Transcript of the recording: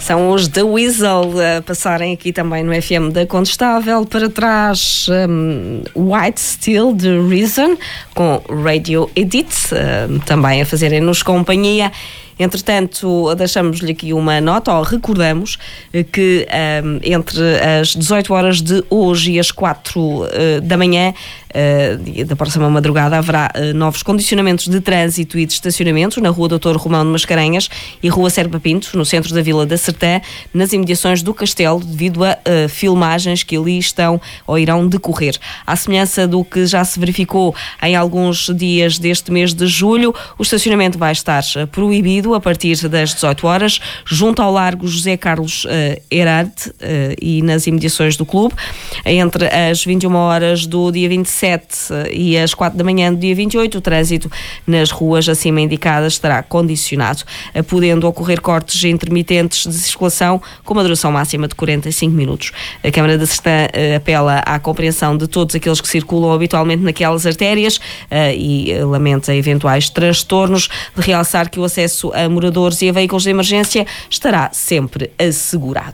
São os The Weasel a passarem aqui também no FM da Condestável. Para trás, White Steel de Reason com Radio Edit, também a fazerem-nos companhia. Entretanto, deixamos-lhe aqui uma nota, ou recordamos que entre as 18 horas de hoje e as 4 da manhã da próxima madrugada haverá novos condicionamentos de trânsito e de estacionamento na Rua Doutor Romão de Mascarenhas e Rua Serpa Pinto, no centro da Vila da Sertã, nas imediações do Castelo, devido a filmagens que ali estão ou irão decorrer. À semelhança do que já se verificou em alguns dias deste mês de julho, o estacionamento vai estar proibido a partir das 18 horas, junto ao Largo José Carlos Herarte e nas imediações do clube. Entre as 21 horas do dia 27 e as 4 da manhã do dia 28, o trânsito nas ruas acima indicadas estará condicionado, podendo ocorrer cortes intermitentes de circulação com uma duração máxima de 45 minutos. A Câmara da Sertã apela à compreensão de todos aqueles que circulam habitualmente naquelas artérias e lamenta eventuais transtornos, de realçar que o acesso a moradores e a veículos de emergência estará sempre assegurado.